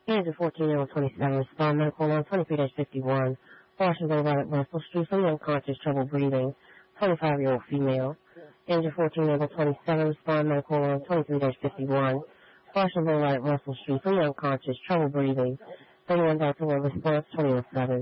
Kansas 14-year-old 27, respond medical on 23-51, Washington Road at Russell Street, for unconscious, trouble breathing, 25-year-old female. Injured 14-year-old 27, respond medical on 23-51, Washington Road at Russell Street, for unconscious, trouble breathing, 31 Delta 1, response 2007.